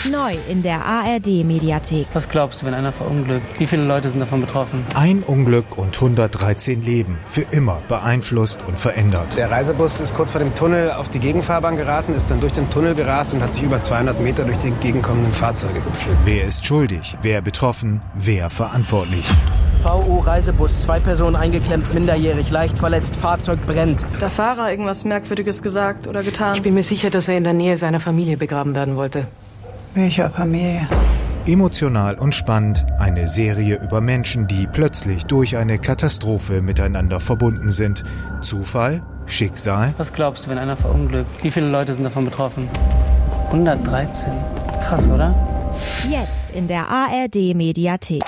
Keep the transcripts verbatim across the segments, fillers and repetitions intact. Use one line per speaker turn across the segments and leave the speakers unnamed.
Neu in der A R D-Mediathek.
Was glaubst du, wenn einer verunglückt? Wie viele Leute sind davon betroffen?
Ein Unglück und hundertdreizehn Leben. Für immer beeinflusst und verändert.
Der Reisebus ist kurz vor dem Tunnel auf die Gegenfahrbahn geraten, ist dann durch den Tunnel gerast und hat sich über zweihundert Meter durch die entgegenkommenden Fahrzeuge gepflückt.
Wer ist schuldig? Wer betroffen? Wer verantwortlich?
V U-Reisebus, zwei Personen eingeklemmt, minderjährig, leicht verletzt, Fahrzeug brennt.
Hat der Fahrer irgendwas Merkwürdiges gesagt oder getan?
Ich bin mir sicher, dass er in der Nähe seiner Familie begraben werden wollte.
Welcher Familie?
Emotional und spannend, eine Serie über Menschen, die plötzlich durch eine Katastrophe miteinander verbunden sind. Zufall? Schicksal?
Was glaubst du, wenn einer verunglückt? Wie viele Leute sind davon betroffen? hundertdreizehn. Krass, oder?
Jetzt in der A R D-Mediathek.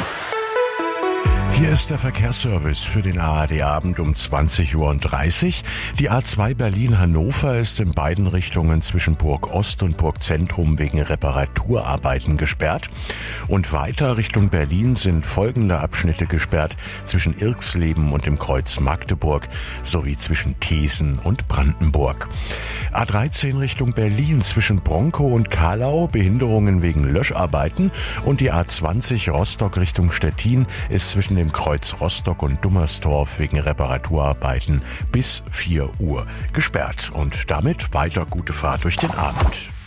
Hier ist der Verkehrsservice für den A R D-Abend um zwanzig Uhr dreißig. Die A zwei Berlin-Hannover ist in beiden Richtungen zwischen Burg Ost und Burg Zentrum wegen Reparaturarbeiten gesperrt. Und weiter Richtung Berlin sind folgende Abschnitte gesperrt zwischen Irxleben und dem Kreuz Magdeburg sowie zwischen Thesen und Brandenburg. A dreizehn Richtung Berlin zwischen Bronkow und Kahlau, Behinderungen wegen Löscharbeiten. Und die A zwanzig Rostock Richtung Stettin ist zwischen dem Kreuz Rostock und Dummersdorf wegen Reparaturarbeiten bis vier Uhr gesperrt. Und damit weiter gute Fahrt durch den Abend.